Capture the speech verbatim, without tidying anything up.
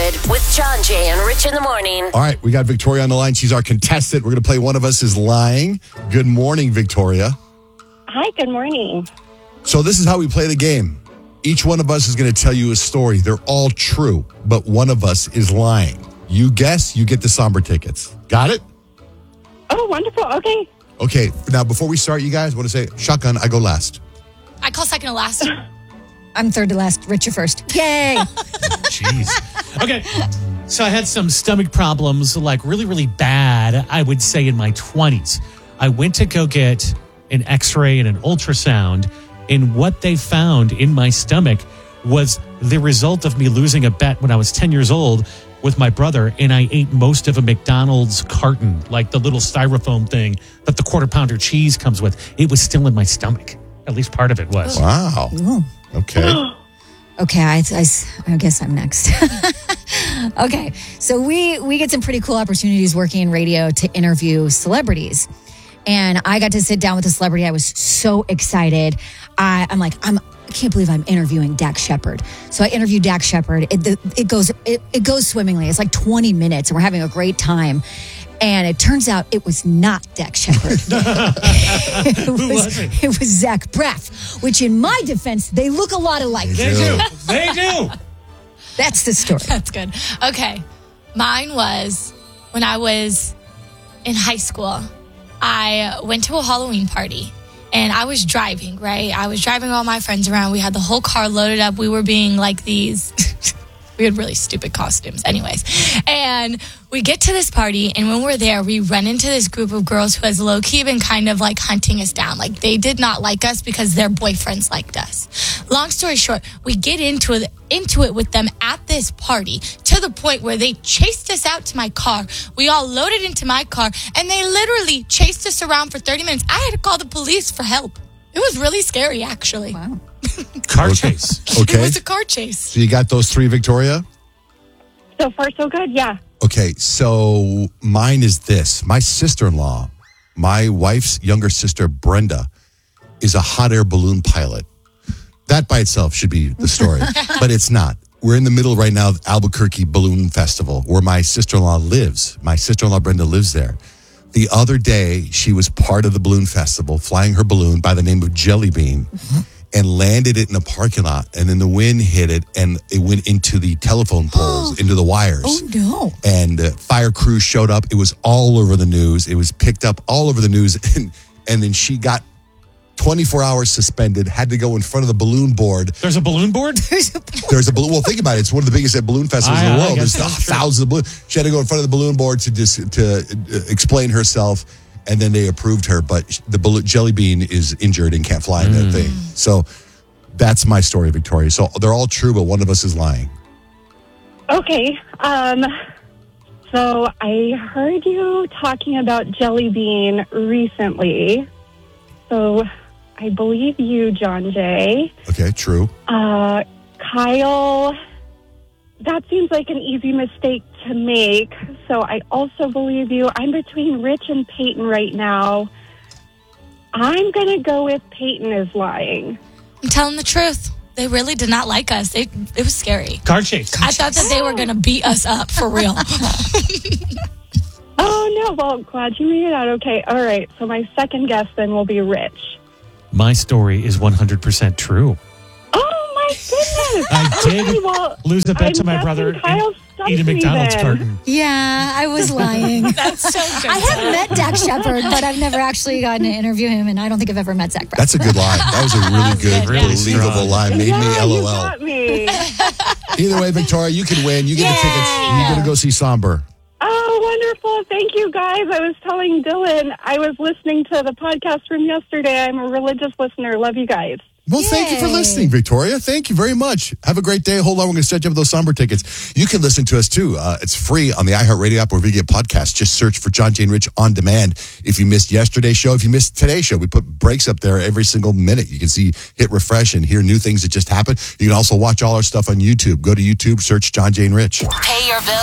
hundred with John Jay and Rich in the morning. All right, we got Victoria on the line. She's our contestant. We're going to play One of Us is Lying. Good morning, Victoria. Hi, good morning. So this is how we play the game. Each one of us is going to tell you a story. They're all true, but one of us is lying. You guess, you get the somber tickets. Got it? Oh, wonderful. Okay. Okay, now before we start, you guys, I want to say, shotgun, I go last. I call second to last. I'm third to last. Rich, you're first. Yay. Jeez. Okay. So I had some stomach problems, like really, really bad, I would say in my twenties. I went to go get an x-ray and an ultrasound, and what they found in my stomach was the result of me losing a bet when I was ten years old with my brother, and I ate most of a McDonald's carton, like the little styrofoam thing that the quarter pounder cheese comes with. It was still in my stomach. At least part of it was. Wow. Ooh. Okay. Okay, I, I, I guess I'm next. Okay, so we, we get some pretty cool opportunities working in radio to interview celebrities. And I got to sit down with a celebrity. I was so excited. I, I'm like, I'm, I can't believe I'm interviewing Dax Shepard. So I interviewed Dax Shepard. It, the, it goes it, it goes swimmingly. It's like twenty minutes, and we're having a great time. And it turns out it was not Dax Shepard. it, was, Who was it? It was Zach Braff, which in my defense, they look a lot alike. They do. They do. That's the story. That's good. Okay. Mine was when I was in high school. I went to a Halloween party and I was driving, right? I was driving all my friends around. We had the whole car loaded up. We were being like these, we had really stupid costumes anyways. And we get to this party, and when we're there, we run into this group of girls who has low-key been kind of like hunting us down. Like they did not like us because their boyfriends liked us. Long story short, we get into it, into it with them at this party to the point where they chased us out to my car. We all loaded into my car, and they literally chased us around for thirty minutes. I had to call the police for help. It was really scary, actually. Wow. Car chase. Okay. It was a car chase. So you got those three, Victoria? So far, so good. Yeah. Okay, so mine is this. My sister-in-law, my wife's younger sister, Brenda, is a hot air balloon pilot. That by itself should be the story, but it's not. We're in the middle right now of Albuquerque Balloon Festival, where my sister-in-law lives. My sister-in-law, Brenda, lives there. The other day, she was part of the balloon festival, flying her balloon by the name of Jelly Bean, mm-hmm. and landed it in a parking lot. And then the wind hit it, and it went into the telephone poles, into the wires. Oh, no. And uh, fire crews showed up. It was all over the news. It was picked up all over the news. And, and then she got twenty-four hours suspended, had to go in front of the balloon board. There's a balloon board? There's a balloon. Well, think about it. It's one of the biggest balloon festivals I, in the I world. guess There's that's true. thousands of balloons. She had to go in front of the balloon board to just to uh, explain herself, and then they approved her. But the balloon, Jelly Bean is injured and can't fly in Mm. that thing. So that's my story, Victoria. So they're all true, but one of us is lying. Okay. Um. So I heard you talking about Jelly Bean recently. So I believe you, John Jay. Okay, true. Uh, Kyle, that seems like an easy mistake to make. So I also believe you. I'm between Rich and Peyton right now. I'm going to go with Peyton is lying. I'm telling the truth. They really did not like us. It, it was scary. Car chase. I thought that they were going to beat us up for real. Oh, no. Well, glad you made it out okay. All right. So my second guess then will be Rich. My story is one hundred percent true. Oh, my goodness. I did Okay, well, lose a bet I'm to my guessing brother Kyle and stumped eat a me McDonald's then. carton. Yeah, I was lying. That's so good. I have met Dax Shepard, but I've never actually gotten to interview him, and I don't think I've ever met Zach Braff. That's a good line. That was a really good, Really believable strong. line. Made Yeah, me you LOL. got me. Either way, Victoria, you can win. You get the tickets. You're going to go see Somber. Oh, wonderful. Thank you, guys. I was telling Dylan, I was listening to the podcast from yesterday. I'm a religious listener. Love you guys. Well, thank you for Yay. listening, Victoria. Thank you very much. Have a great day. Hold on. We're going to set you up with those Somber tickets. You can listen to us, too. Uh, it's free on the iHeartRadio app wherever you get podcasts. Just search for John, Jay, and Rich on demand. If you missed yesterday's show, if you missed today's show, we put breaks up there every single minute. You can see, hit refresh and hear new things that just happened. You can also watch all our stuff on YouTube. Go to YouTube, search John, Jay, and Rich. Pay your bills.